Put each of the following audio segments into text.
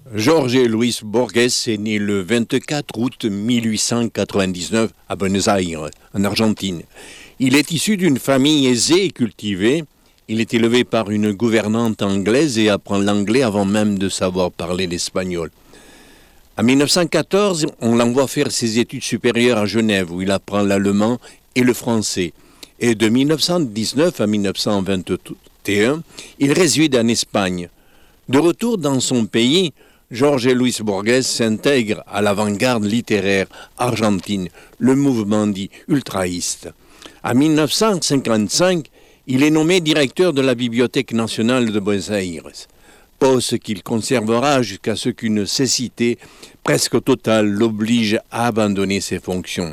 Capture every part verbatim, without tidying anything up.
Jorge Luis Borges est né le vingt-quatre août mille huit cent quatre-vingt-dix-neuf à Buenos Aires, en Argentine. Il est issu d'une famille aisée et cultivée. Il est élevé par une gouvernante anglaise et apprend l'anglais avant même de savoir parler l'espagnol. En mille neuf cent quatorze, on l'envoie faire ses études supérieures à Genève, où il apprend l'allemand et le français. Et de mille neuf cent dix-neuf à mille neuf cent vingt et un, il réside en Espagne. De retour dans son pays, Jorge Luis Borges s'intègre à l'avant-garde littéraire argentine, le mouvement dit ultraïste. En mille neuf cent cinquante-cinq, il est nommé directeur de la Bibliothèque nationale de Buenos Aires, poste qu'il conservera jusqu'à ce qu'une cécité presque totale l'oblige à abandonner ses fonctions.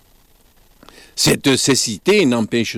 Cette cécité n'empêche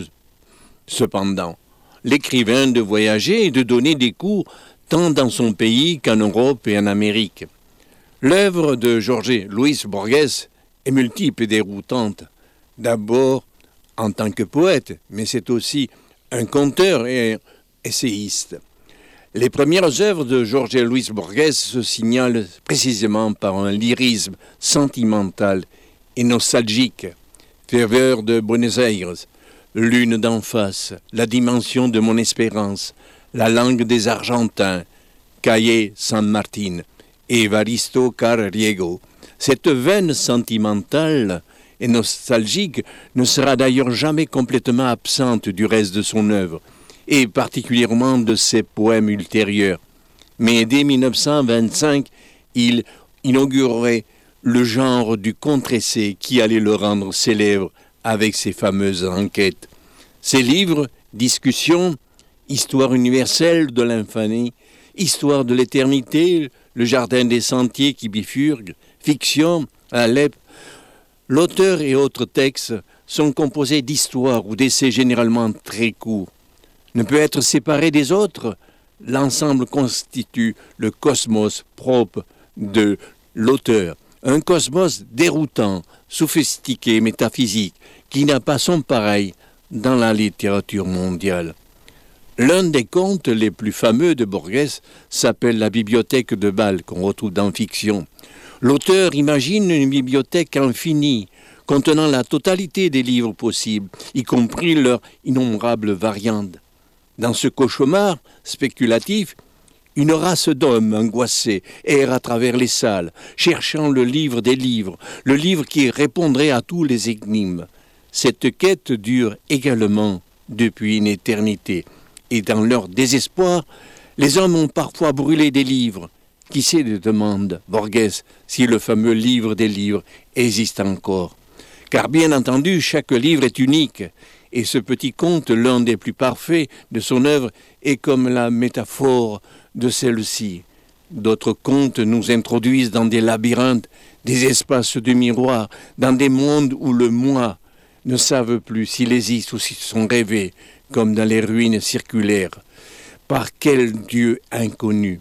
cependant l'écrivain de voyager et de donner des cours tant dans son pays qu'en Europe et en Amérique. L'œuvre de Jorge Luis Borges est multiple et déroutante. D'abord en tant que poète, mais c'est aussi un conteur et un essayiste. Les premières œuvres de Jorge Luis Borges se signalent précisément par un lyrisme sentimental et nostalgique. Ferveur de Buenos Aires, Lune d'en face, La dimension de mon espérance, La langue des Argentins, Calle San Martín, Evaristo Carriego. Cette veine sentimentale et nostalgique ne sera d'ailleurs jamais complètement absente du reste de son œuvre, et particulièrement de ses poèmes ultérieurs. Mais dès mille neuf cent vingt-cinq, il inaugurerait le genre du contre-essai qui allait le rendre célèbre avec ses fameuses enquêtes. Ses livres, Discussions, Histoire universelle de l'infini, Histoire de l'éternité, Le jardin des sentiers qui bifurquent, Fiction, Alep. L'auteur et autres textes sont composés d'histoires ou d'essais généralement très courts. Ne peut être séparé des autres, l'ensemble constitue le cosmos propre de l'auteur. Un cosmos déroutant, sophistiqué, métaphysique, qui n'a pas son pareil dans la littérature mondiale. L'un des contes les plus fameux de Borges s'appelle La bibliothèque de Bâle, qu'on retrouve dans Fiction. L'auteur imagine une bibliothèque infinie, contenant la totalité des livres possibles, y compris leurs innombrables variantes. Dans ce cauchemar spéculatif, une race d'hommes angoissés erre à travers les salles, cherchant le livre des livres, le livre qui répondrait à tous les énigmes. Cette quête dure également depuis une éternité, et dans leur désespoir, les hommes ont parfois brûlé des livres. Qui sait, demande Borges, si le fameux livre des livres existe encore? Car bien entendu, chaque livre est unique, et ce petit conte, l'un des plus parfaits de son œuvre, est comme la métaphore de celle-ci. D'autres contes nous introduisent dans des labyrinthes, des espaces de miroirs, dans des mondes où le moi ne savent plus s'il existe ou s'ils sont rêvés, comme dans les ruines circulaires. Par quel Dieu inconnu?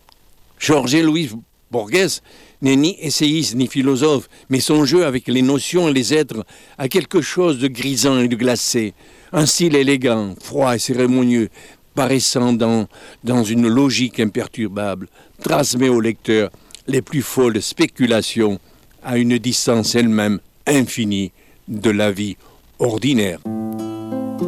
Jorge Luis Borges n'est ni essayiste ni philosophe, mais son jeu avec les notions et les êtres a quelque chose de grisant et de glacé, un style élégant, froid et cérémonieux, paraissant dans, dans une logique imperturbable, transmet au lecteur les plus folles spéculations à une distance elle-même infinie de la vie ordinaire.